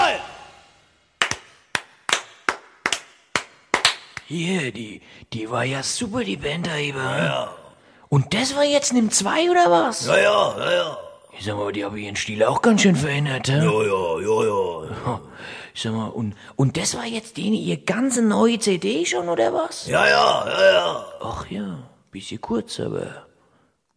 Jawohl! Hier, die war ja super, die Band da eben. Ja. Und das war jetzt Nimm 2 oder was? Ja. Ich sag mal, die haben ihren Stil auch ganz schön verändert, hä? Ja. Ich sag mal, und das war jetzt ihr ganze neue CD schon, oder was? Ja. Ach ja, bisschen kurz, aber